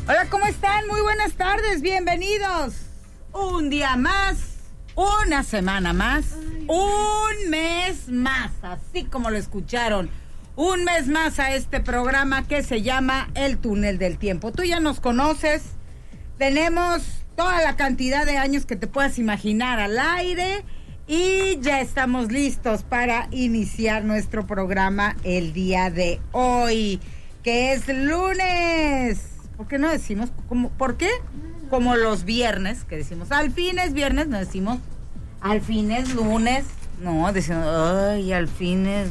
Hola, ¿cómo están? Muy buenas tardes, bienvenidos. Un día más, una semana más, un mes más, así como lo escucharon. Un mes más a este programa que se llama El Túnel del Tiempo. Tú ya nos conoces, tenemos toda la cantidad de años que te puedas imaginar al aire y ya estamos listos para iniciar nuestro programa el día de hoy, que es lunes. ¿Por qué no decimos por qué? Como los viernes, que decimos al fin es viernes, no decimos al fin es lunes. No, decimos, ay, al fin es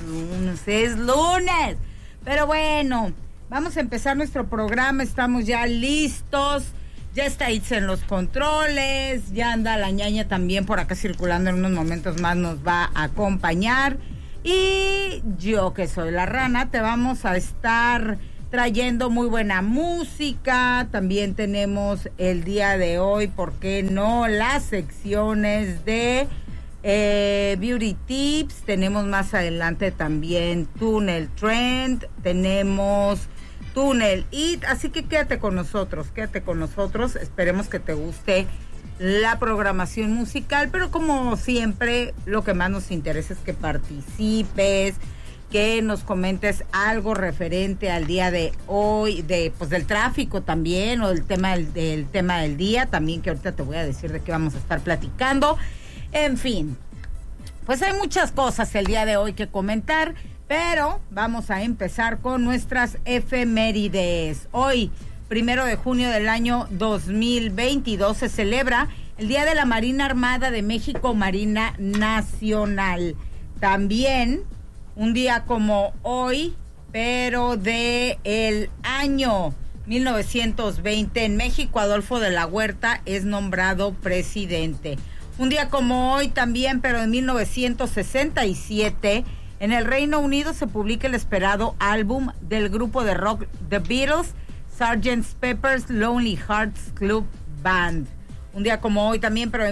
lunes. Pero bueno, vamos a empezar nuestro programa, estamos ya listos. Ya está Itza en los controles, ya anda la ñaña también por acá circulando, en unos momentos más nos va a acompañar. Y yo, que soy la rana, te vamos a estar trayendo muy buena música. También tenemos el día de hoy, ¿por qué no?, las secciones de Beauty Tips. Tenemos más adelante también Tunnel Trend, tenemos Tunnel It, así que quédate con nosotros, esperemos que te guste la programación musical, pero como siempre, lo que más nos interesa es que participes, que nos comentes algo referente al día de hoy, del tráfico también, o del tema del día también, que ahorita te voy a decir de qué vamos a estar platicando. En fin, pues hay muchas cosas el día de hoy que comentar, pero vamos a empezar con nuestras efemérides. Hoy, 1 de junio del año 2022, se celebra el Día de la Marina Armada de México, Marina Nacional. También un día como hoy, pero de el año 1920, en México, Adolfo de la Huerta es nombrado presidente. Un día como hoy también, pero en 1967, en el Reino Unido se publica el esperado álbum del grupo de rock The Beatles, Sgt. Pepper's Lonely Hearts Club Band. Un día como hoy también, pero en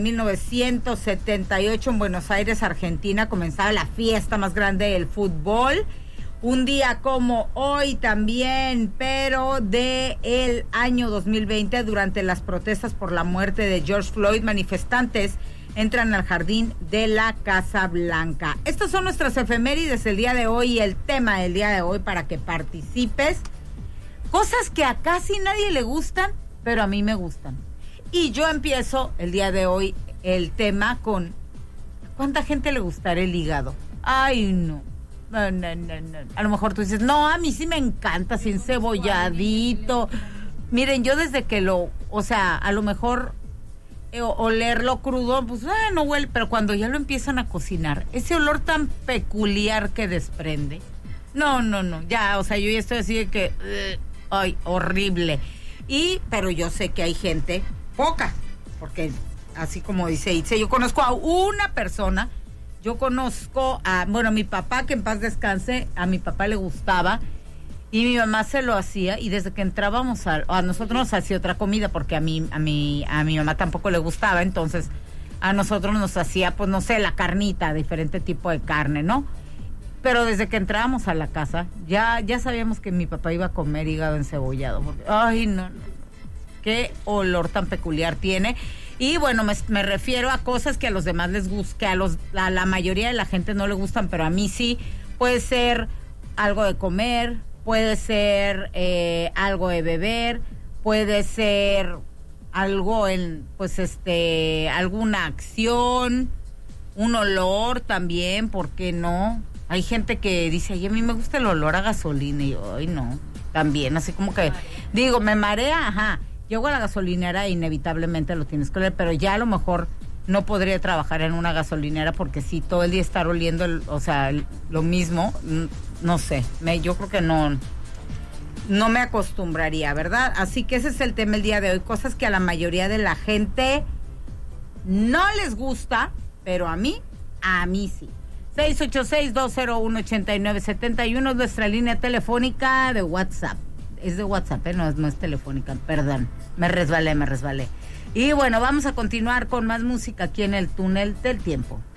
1978, en Buenos Aires, Argentina, comenzaba la fiesta más grande del fútbol. Un día como hoy también, pero de el año 2020, durante las protestas por la muerte de George Floyd, manifestantes entran al jardín de la Casa Blanca. Estas son nuestras efemérides el día de hoy y el tema del día de hoy para que participes. Cosas que a casi nadie le gustan, pero a mí me gustan. Y yo empiezo el día de hoy el tema con ¿cuánta gente le gustará el hígado? Ay, no. No. A lo mejor tú dices, no, a mí sí me encanta, así encebolladito. Miren, yo desde que a lo mejor olerlo crudo, pues no huele, pero cuando ya lo empiezan a cocinar, ese olor tan peculiar que desprende. No, ya, yo ya estoy así de que, ay, horrible. Pero yo sé que hay gente, poca, porque así como dice Itze, yo conozco a una persona, mi papá, que en paz descanse, a mi papá le gustaba, y mi mamá se lo hacía, y desde que entrábamos a nosotros nos hacía otra comida, porque a mi mamá tampoco le gustaba, entonces a nosotros nos hacía, pues no sé, la carnita, diferente tipo de carne, ¿no? Pero desde que entrábamos a la casa, ya sabíamos que mi papá iba a comer hígado encebollado, porque, ay, no, qué olor tan peculiar tiene. Y bueno, me refiero a cosas que a los demás les gustan, que a la mayoría de la gente no le gustan, pero a mí sí. Puede ser algo de comer, puede ser algo de beber, puede ser algo alguna acción, un olor también, ¿por qué no? Hay gente que dice, ay, a mí me gusta el olor a gasolina, y yo, ay, no, también, así como que, digo, me marea, ajá. Llego a la gasolinera e inevitablemente lo tienes que oler, pero ya a lo mejor no podría trabajar en una gasolinera porque sí, todo el día estar oliendo, lo mismo, no sé, yo creo que no me acostumbraría, ¿verdad? Así que ese es el tema el día de hoy, cosas que a la mayoría de la gente no les gusta, pero a mí sí. 686-201-8971 es nuestra línea telefónica de WhatsApp. Es de WhatsApp, no es telefónica, perdón, me resbalé. Y bueno, vamos a continuar con más música aquí en el Túnel del Tiempo.